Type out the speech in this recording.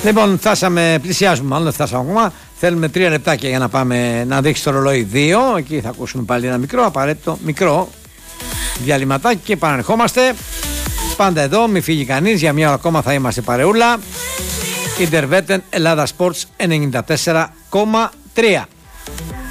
Λοιπόν, πλησιάζουμε, μάλλον δεν φτάσαμε ακόμα. Θέλουμε 3 λεπτάκια για να πάμε να δείξει το ρολόι 2. Εκεί θα ακούσουμε πάλι ένα απαραίτητο μικρό διαλυματάκι και επαναρχόμαστε. Πάντα εδώ, μη φύγει κανείς, για μια ώρα ακόμα θα είμαστε παρεούλα. Ιντερβέτεν Ελλάδα Sports 94,3.